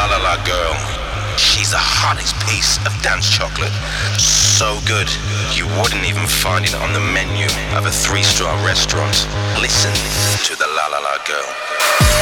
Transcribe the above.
La La La Girl. She's the hottest piece of dance chocolate. So good, you wouldn't even find it on the menu of a 3-star restaurant. Listen to the La La La Girl.